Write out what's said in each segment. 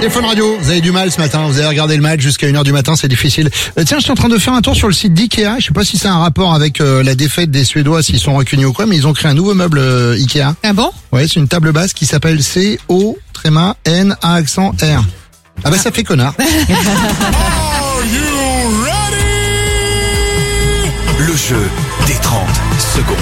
Et Fun Radio, vous avez du mal ce matin, vous avez regardé le match jusqu'à 1h du matin, c'est difficile. Tiens, je suis en train de faire un tour sur le site d'Ikea, je sais pas si c'est un rapport avec la défaite des Suédois, s'ils sont rancuniers ou quoi, mais ils ont créé un nouveau meuble Ikea. Ah bon? Ouais, c'est une table basse qui s'appelle C-O-N-A-R. Ah bah ça fait connard. Le jeu des 30 secondes.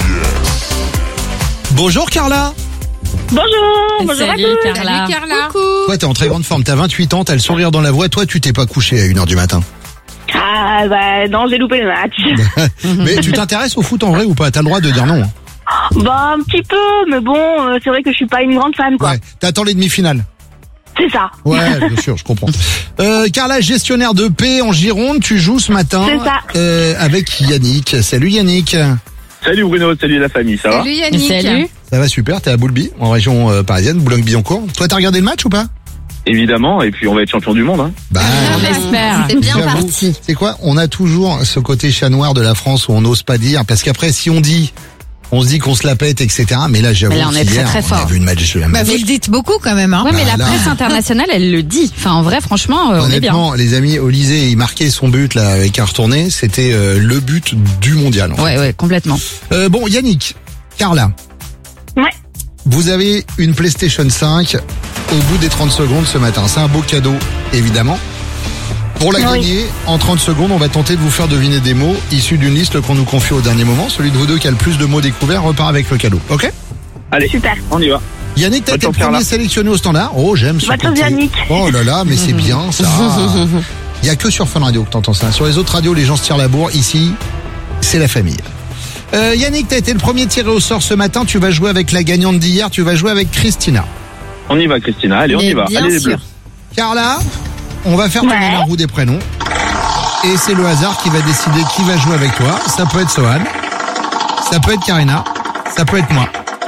Bonjour Carla. Bonjour Salut à tous. Carla. Salut Carla. Coucou. Toi t'es en très grande forme, t'as 28 ans, t'as le sourire dans la voix, toi tu t'es pas couché à 1h du matin. Ah bah non, j'ai loupé le match. Mais tu t'intéresses au foot en vrai ou pas? T'as le droit de dire non. Bah un petit peu, mais bon, c'est vrai que je suis pas une grande fan quoi. Ouais, t'attends les demi-finales. C'est ça. Ouais, bien sûr, je comprends. Carla, gestionnaire de paix en Gironde, tu joues ce matin C'est ça. avec Yannick. Salut Yannick. Salut Bruno, salut la famille, ça va? Salut Yannick. Salut. Ça va super, t'es à Boulby, en région parisienne, Boulogne-Billancourt. Toi, t'as regardé le match ou pas? Évidemment, et puis on va être champion du monde, hein. Bah, On espère. C'est bien j'avoue, parti. C'est quoi? On a toujours ce côté chat noir de la France où on n'ose pas dire, parce qu'après, si on dit, on se dit qu'on se la pète, etc. Mais là, j'avoue, Mais là, on est qu'hier, très, très on a fort. vu une match. Bah, vous le dites beaucoup quand même, hein. Ouais, mais Bah, la là. presse internationale, elle le dit. Enfin, en vrai, franchement, on est bien. Honnêtement, les amis, Olysée, il marquait son but là avec un retourné. C'était le but du mondial. En fait. Ouais, complètement. Bon, Yannick, Carla. Ouais. Vous avez une PlayStation 5 au bout des 30 secondes ce matin. C'est un beau cadeau, évidemment. Pour la Oui. gagner, en 30 secondes, on va tenter de vous faire deviner des mots issus d'une liste qu'on nous confie au dernier moment. Celui de vous deux qui a le plus de mots découverts repart avec le cadeau. Ok? Allez, Super. on y va. Yannick, t'as Bonne été chance, le premier Carla. sélectionné au standard. Oh, j'aime ce Bonne chance, côté. Yannick. Oh là là, mais c'est bien ça. Il y a que sur Fun Radio que t'entends ça. Sur les autres radios, les gens se tirent la bourre. Ici, c'est la famille. Yannick, t'as été le premier tiré au sort ce matin. Tu vas jouer avec la gagnante d'hier. Tu vas jouer avec Christina. On y va Christina, allez on Mais y va. bien Allez les sûr. bleus. Carla, on va faire tourner Ouais. la roue des prénoms. Et c'est le hasard qui va décider qui va jouer avec toi. Ça peut être Sohan, ça peut être Karina, ça peut être moi.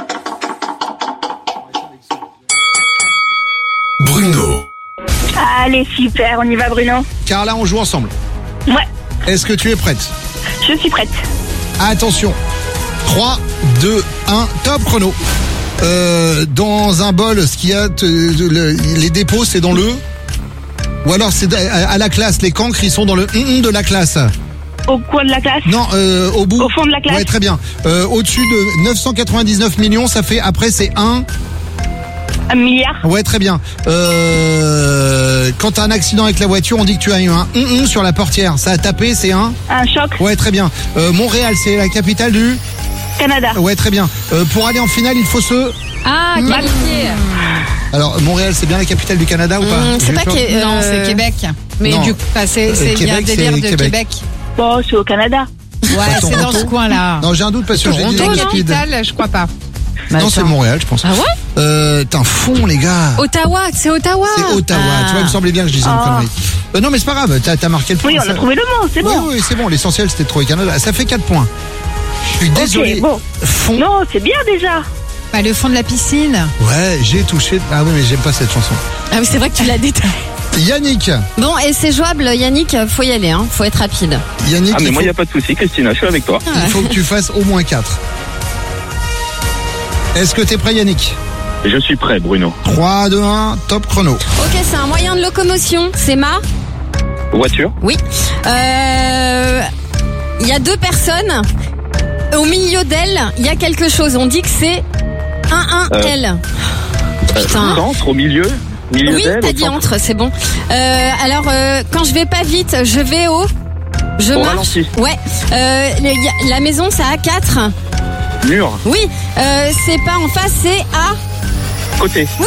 Bruno. Allez, super, on y va Bruno. Carla, on joue ensemble. Ouais, Est-ce que tu es prête? je suis prête. Attention. 3, 2, 1, top chrono. Dans un bol, ce qu'il y a, les dépôts, c'est dans le... Ou alors c'est à la classe, les cancres, ils sont dans le de la classe. Au coin de la classe. Non, au bout. Au fond de la classe. Ouais, très bien. Au-dessus de 999 millions, ça fait, après c'est 1... 1 milliard. Ouais, très bien. Quand t'as un accident avec la voiture, on dit que tu as eu un sur la portière. Ça a tapé, c'est un... Un choc. Ouais, très bien. Montréal, c'est la capitale du... Canada. Ouais, très bien. Pour aller en finale, il faut se... Ah, qualifié. Alors, Montréal, c'est bien la capitale du Canada ou pas? C'est J'ai pas peur. Non, c'est Québec. Mais Non. du coup, c'est il y a un Québec, délire c'est de Québec. Québec. Bon, c'est au Canada. Ouais, c'est dans Toronto. ce coin-là. Non, j'ai un doute parce que j'ai dit La dans le speed. capitale, je crois pas. Non, c'est Montréal, je pense. Ah ouais? T'es un fond, les gars. Ottawa, c'est Ottawa. C'est Ottawa. Ah. Tu vois, il me semblait bien que je disais une Ah. connerie. Non, mais c'est pas grave. T'as marqué le point. Oui, on a Ça- trouvé le mot, c'est Oui, bon. oui, c'est bon. L'essentiel, c'était de trouver Canada. Ça fait 4 points. Je suis désolé. Ok, bon. Fond. Non, c'est bien déjà. Bah, le fond de la piscine. Ouais, j'ai touché. Ah oui, mais j'aime pas cette chanson. Ah oui, c'est vrai que tu l'as détaillé. Yannick. Bon, et c'est jouable, Yannick, faut y aller, hein. Faut être rapide. Yannick, Ah mais il, moi faut, y a pas de souci Christina, je suis avec toi. il faut que tu fasses au moins 4. Est-ce que t'es prêt, Yannick? Je suis prêt Bruno. 3, 2, 1, top chrono. Ok, c'est un moyen de locomotion. C'est ma... Voiture, Oui. Il y a 2 personnes. Au milieu d'elles, il y a quelque chose. On dit que c'est un L. Putain. centre au milieu Oui, d'elle, t'as au dit centre. entre, c'est bon. Alors, quand je vais pas vite, je vais au... Je Au marche. ralenti. Ouais. La maison, ça a 4. Mur, Oui. C'est pas en face, c'est à... côté. Oui.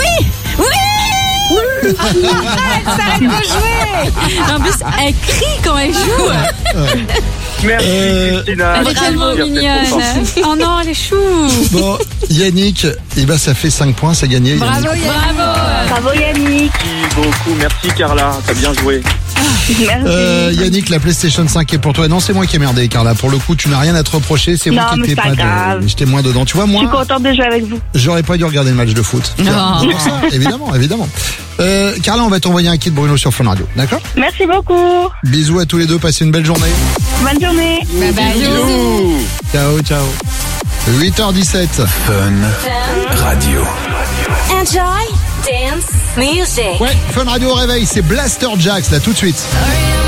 Arrête de jouer. En plus, elle crie quand elle joue. Merci Christina. Elle est tellement Merci, mignonne. Oh non, elle est chou. Bon, Yannick, eh ben, ça fait 5 points, c'est gagné. Bravo, Yannick. Yannick. Bravo. Bravo Yannick. Merci beaucoup, merci Carla, t'as bien joué. Merci. Yannick, la PlayStation 5 est pour toi. Non, c'est moi qui ai merdé, Carla. Pour le coup, tu n'as rien à te reprocher. C'est moi Non, qui mais t'ai c'est pas pas grave. j'étais moins dedans. Tu vois, Je suis moi, contente de jouer avec vous. j'aurais pas dû regarder le match de foot. Non. C'est pour ça, évidemment. Carla, on va t'envoyer un kit Bruno sur Fun Radio. D'accord? Merci beaucoup. Bisous à tous les deux. Passez une belle journée. Bonne journée. Bye bye. Bisous. Ciao. 8h17. Fun Radio. Enjoy, dance, Ouais, Fun Radio au réveil, c'est Blaster Jacks là tout de suite.